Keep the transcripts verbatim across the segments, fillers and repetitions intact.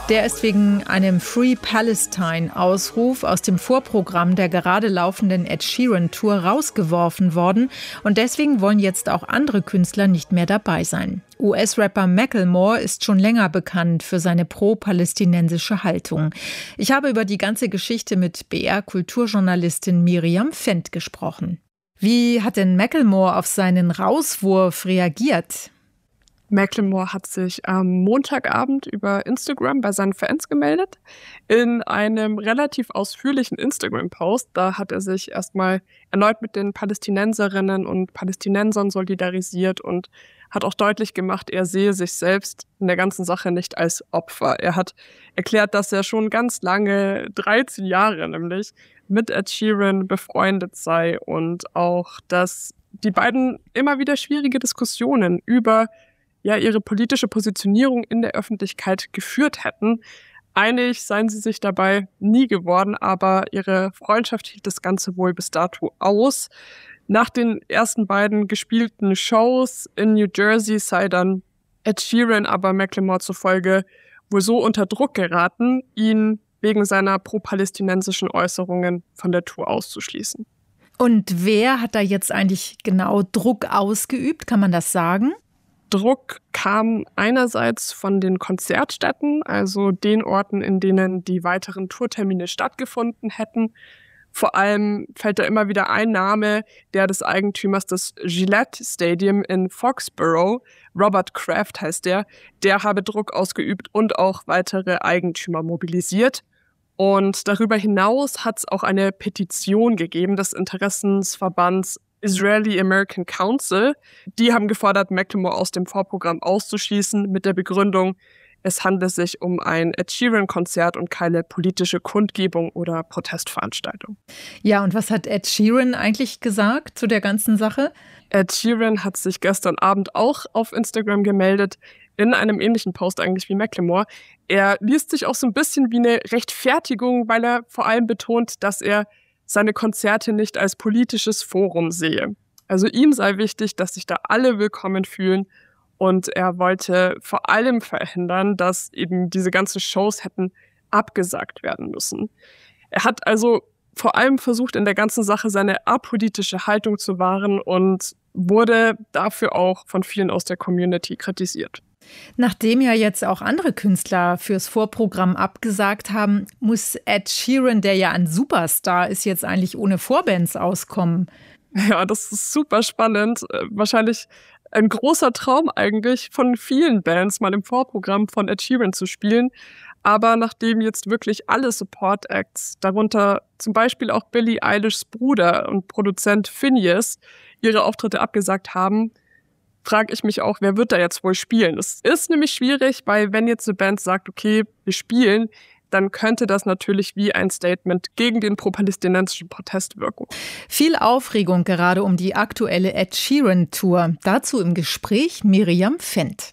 Der ist wegen einem Free Palestine-Ausruf aus dem Vorprogramm der gerade laufenden Ed Sheeran-Tour rausgeworfen worden. Und deswegen wollen jetzt auch andere Künstler nicht mehr dabei sein. U S-Rapper Macklemore ist schon länger bekannt für seine pro-palästinensische Haltung. Ich habe über die ganze Geschichte mit B R-Kulturjournalistin Miriam Fendt gesprochen. Wie hat denn Macklemore auf seinen Rauswurf reagiert? Macklemore hat sich am Montagabend über Instagram bei seinen Fans gemeldet. In einem relativ ausführlichen Instagram-Post, da hat er sich erstmal erneut mit den Palästinenserinnen und Palästinensern solidarisiert und hat auch deutlich gemacht, er sehe sich selbst in der ganzen Sache nicht als Opfer. Er hat erklärt, dass er schon ganz lange, dreizehn Jahre nämlich, mit Ed Sheeran befreundet sei und auch, dass die beiden immer wieder schwierige Diskussionen über ja ihre politische Positionierung in der Öffentlichkeit geführt hätten. Einig seien sie sich dabei nie geworden, aber ihre Freundschaft hielt das Ganze wohl bis dato aus. Nach den ersten beiden gespielten Shows in New Jersey sei dann Ed Sheeran aber Macklemore zufolge wohl so unter Druck geraten, ihn wegen seiner pro-palästinensischen Äußerungen von der Tour auszuschließen. Und wer hat da jetzt eigentlich genau Druck ausgeübt? Kann man das sagen? Druck kam einerseits von den Konzertstätten, also den Orten, in denen die weiteren Tourtermine stattgefunden hätten. Vor allem fällt da immer wieder ein Name, der des Eigentümers des Gillette Stadium in Foxborough, Robert Kraft heißt der, der habe Druck ausgeübt und auch weitere Eigentümer mobilisiert. Und darüber hinaus hat es auch eine Petition gegeben des Interessensverbands Israeli American Council. Die haben gefordert, Macklemore aus dem Vorprogramm auszuschließen mit der Begründung, es handelt sich um ein Ed Sheeran-Konzert und keine politische Kundgebung oder Protestveranstaltung. Ja, und was hat Ed Sheeran eigentlich gesagt zu der ganzen Sache? Ed Sheeran hat sich gestern Abend auch auf Instagram gemeldet, in einem ähnlichen Post eigentlich wie Macklemore. Er liest sich auch so ein bisschen wie eine Rechtfertigung, weil er vor allem betont, dass er seine Konzerte nicht als politisches Forum sehe. Also ihm sei wichtig, dass sich da alle willkommen fühlen und er wollte vor allem verhindern, dass eben diese ganzen Shows hätten abgesagt werden müssen. Er hat also vor allem versucht, in der ganzen Sache seine apolitische Haltung zu wahren und wurde dafür auch von vielen aus der Community kritisiert. Nachdem ja jetzt auch andere Künstler fürs Vorprogramm abgesagt haben, muss Ed Sheeran, der ja ein Superstar ist, jetzt eigentlich ohne Vorbands auskommen. Ja, das ist super spannend. Wahrscheinlich ein großer Traum eigentlich von vielen Bands, mal im Vorprogramm von Ed Sheeran zu spielen. Aber nachdem jetzt wirklich alle Support-Acts, darunter zum Beispiel auch Billie Eilishs Bruder und Produzent Finneas, ihre Auftritte abgesagt haben, frage ich mich auch, wer wird da jetzt wohl spielen? Es ist nämlich schwierig, weil wenn jetzt eine Band sagt, okay, wir spielen, dann könnte das natürlich wie ein Statement gegen den pro-palästinensischen Protest wirken. Viel Aufregung gerade um die aktuelle Ed Sheeran-Tour. Dazu im Gespräch Miriam Fendt.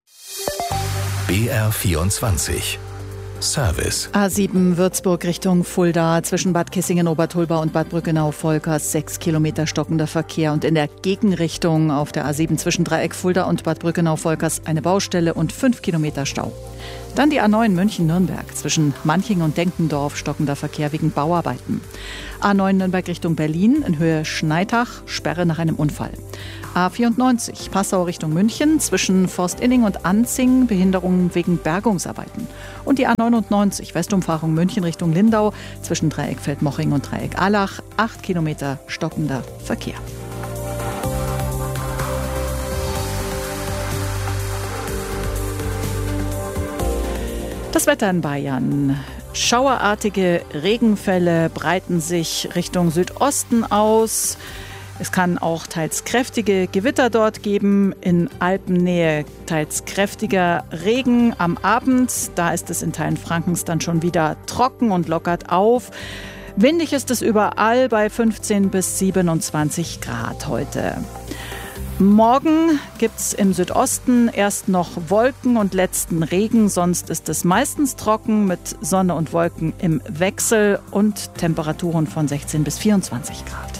B R vierundzwanzig Service. A sieben Würzburg Richtung Fulda, zwischen Bad Kissingen-Obertulba und Bad Brückenau-Volkers, sechs Kilometer stockender Verkehr. Und in der Gegenrichtung auf der A sieben zwischen Dreieck Fulda und Bad Brückenau-Volkers eine Baustelle und fünf Kilometer Stau. Dann die A neun München-Nürnberg, zwischen Manching und Denkendorf, stockender Verkehr wegen Bauarbeiten. A neun Nürnberg Richtung Berlin, in Höhe Schneitach, Sperre nach einem Unfall. A vierundneunzig Passau Richtung München, zwischen Forstinning und Anzing, Behinderungen wegen Bergungsarbeiten. Und die A neunundneunzig Westumfahrung München Richtung Lindau, zwischen Dreieck Feldmoching und Dreieck Allach, acht Kilometer stockender Verkehr. Das Wetter in Bayern. Schauerartige Regenfälle breiten sich Richtung Südosten aus. Es kann auch teils kräftige Gewitter dort geben, in Alpennähe teils kräftiger Regen am Abend. Da ist es in Teilen Frankens dann schon wieder trocken und lockert auf. Windig ist es überall bei fünfzehn bis siebenundzwanzig Grad heute. Morgen gibt es im Südosten erst noch Wolken und letzten Regen, sonst ist es meistens trocken mit Sonne und Wolken im Wechsel und Temperaturen von sechzehn bis vierundzwanzig Grad.